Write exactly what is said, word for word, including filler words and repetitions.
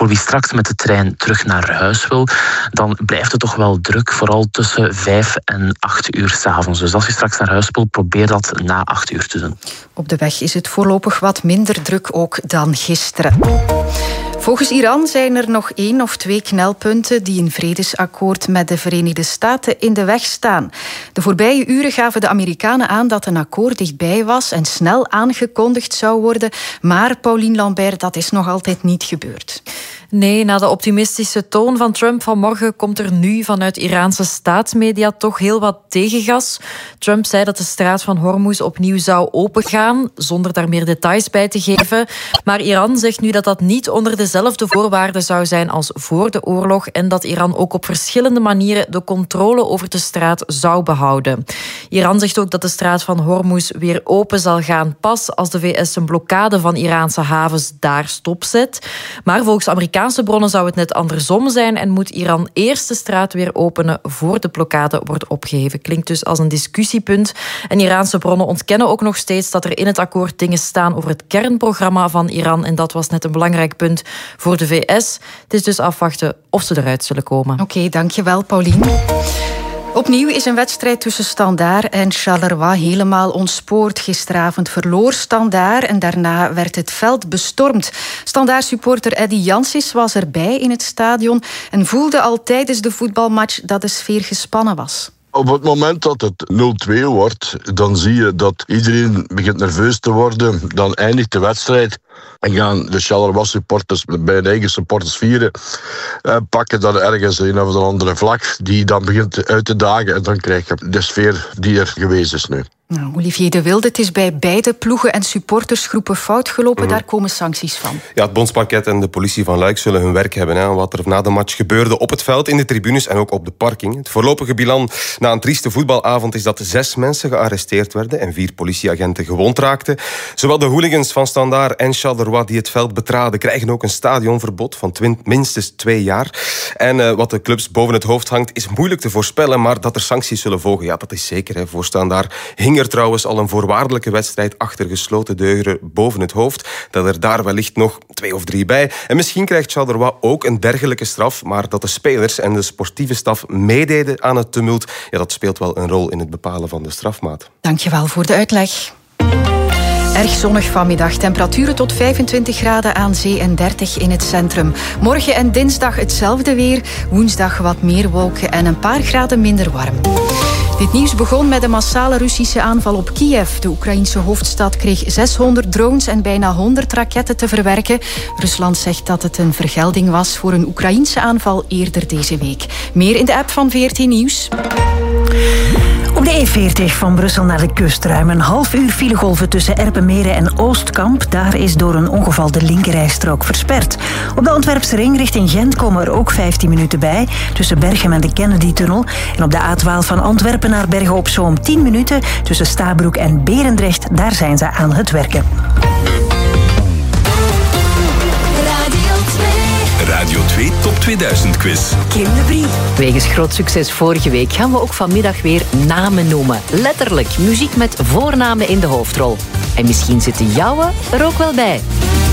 Voor wie straks met de trein terug naar huis wil, dan blijft het toch wel druk, vooral tussen vijf en acht uur 's avonds. Dus als je straks naar huis wil, probeer dat na acht uur te doen. Op de weg is het voorlopig wat minder druk ook dan gisteren. Volgens Iran zijn er nog één of twee knelpunten die een vredesakkoord met de Verenigde Staten in de weg staan. De voorbije uren gaven de Amerikanen aan dat een akkoord dichtbij was en snel aangekondigd zou worden. Maar, Pauline Lambert, dat is nog altijd niet gebeurd. Nee, na de optimistische toon van Trump vanmorgen komt er nu vanuit Iraanse staatsmedia toch heel wat tegengas. Trump zei dat de straat van Hormuz opnieuw zou opengaan, zonder daar meer details bij te geven. Maar Iran zegt nu dat dat niet onder dezelfde voorwaarden zou zijn als voor de oorlog en dat Iran ook op verschillende manieren de controle over de straat zou behouden. Iran zegt ook dat de straat van Hormuz weer open zal gaan pas als de V S een blokkade van Iraanse havens daar stopzet. Maar volgens Amerikaanse bronnen zou het net andersom zijn en moet Iran eerst de straat weer openen voor de blokkade wordt opgeheven. Klinkt dus als een discussiepunt. En Iraanse bronnen ontkennen ook nog steeds dat er in het akkoord dingen staan over het kernprogramma van Iran. En dat was net een belangrijk punt voor de V S. Het is dus afwachten of ze eruit zullen komen. Oké, okay, dankjewel, Pauline. Opnieuw is een wedstrijd tussen Standaard en Charleroi helemaal ontspoord. Gisteravond verloor Standaard en daarna werd het veld bestormd. Standaard-supporter Eddy Janssens was erbij in het stadion en voelde al tijdens de voetbalmatch dat de sfeer gespannen was. Op het moment dat het nul twee wordt, dan zie je dat iedereen begint nerveus te worden. Dan eindigt de wedstrijd en gaan de Charleroi supporters bij hun eigen supporters vieren. Uh, pakken dan ergens een of andere vlag die dan begint uit te dagen. En dan krijg je de sfeer die er geweest is nu. Nou, Olivier de Wilde, het is bij beide ploegen en supportersgroepen fout gelopen. Mm. Daar komen sancties van. Ja, het Bondsparket en de politie van Luik zullen hun werk hebben. Hè, wat er na de match gebeurde op het veld, in de tribunes en ook op de parking. Het voorlopige bilan na een trieste voetbalavond is dat zes mensen gearresteerd werden en vier politieagenten gewond raakten. Zowel de hooligans van Standaard en Charleroi die het veld betraden krijgen ook een stadionverbod van twin, minstens twee jaar. En uh, wat de clubs boven het hoofd hangt is moeilijk te voorspellen, maar dat er sancties zullen volgen, ja, dat is zeker. Hè. Voor Standaard hing er trouwens al een voorwaardelijke wedstrijd achter gesloten deuren boven het hoofd. Dat er daar wellicht nog twee of drie bij. En misschien krijgt Charleroi ook een dergelijke straf, maar dat de spelers en de sportieve staf meededen aan het tumult, ja, dat speelt wel een rol in het bepalen van de strafmaat. Dankjewel voor de uitleg. Erg zonnig vanmiddag. Temperaturen tot vijfentwintig graden aan zee en dertig in het centrum. Morgen en dinsdag hetzelfde weer. Woensdag wat meer wolken en een paar graden minder warm. Dit nieuws begon met een massale Russische aanval op Kiev. De Oekraïense hoofdstad kreeg zeshonderd drones en bijna honderd raketten te verwerken. Rusland zegt dat het een vergelding was voor een Oekraïense aanval eerder deze week. Meer in de app van V R T Nieuws. Op de E veertig van Brussel naar de kust ruim een half uur filegolven tussen Erpenmeren en Oostkamp. Daar is door een ongeval de linkerrijstrook versperd. Op de Antwerpse ring richting Gent komen er ook vijftien minuten bij, tussen Berchem en de Kennedy-tunnel. En op de A twaalf van Antwerpen naar Bergen op Zoom tien minuten, tussen Stabroek en Berendrecht. Daar zijn ze aan het werken. Radio twee Top tweeduizend Quiz. Kim de Brie. Wegens groot succes vorige week gaan we ook vanmiddag weer namen noemen. Letterlijk, muziek met voornamen in de hoofdrol. En misschien zit de jouwe er ook wel bij.